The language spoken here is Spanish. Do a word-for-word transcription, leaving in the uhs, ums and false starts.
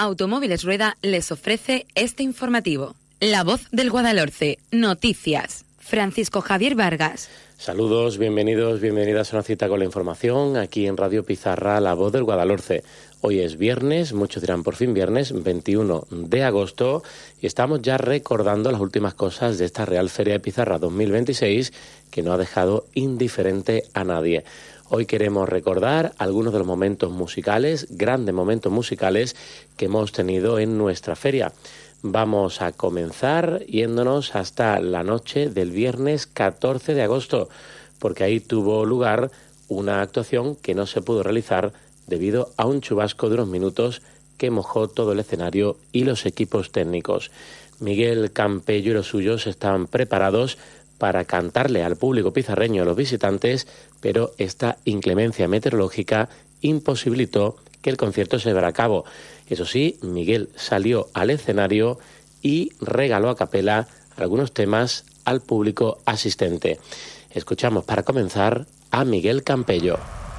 Automóviles Rueda les ofrece este informativo. La Voz del Guadalhorce, noticias. Francisco Javier Vargas. Saludos, bienvenidos, bienvenidas a una cita con la información aquí en Radio Pizarra, La Voz del Guadalhorce. Hoy es viernes, muchos dirán por fin viernes, veintiuno de agosto, y estamos ya recordando las últimas cosas de esta Real Feria de Pizarra dos mil veintiséis, que no ha dejado indiferente a nadie. Hoy queremos recordar algunos de los momentos musicales, grandes momentos musicales que hemos tenido en nuestra feria. Vamos a comenzar yéndonos hasta la noche del viernes catorce de agosto, porque ahí tuvo lugar una actuación que no se pudo realizar debido a un chubasco de unos minutos que mojó todo el escenario y los equipos técnicos. Miguel Campello y los suyos están preparados para cantarle al público pizarreño, a los visitantes, pero esta inclemencia meteorológica imposibilitó que el concierto se llevara a cabo. Eso sí, Miguel salió al escenario y regaló a capela algunos temas al público asistente. Escuchamos para comenzar a Miguel Campello.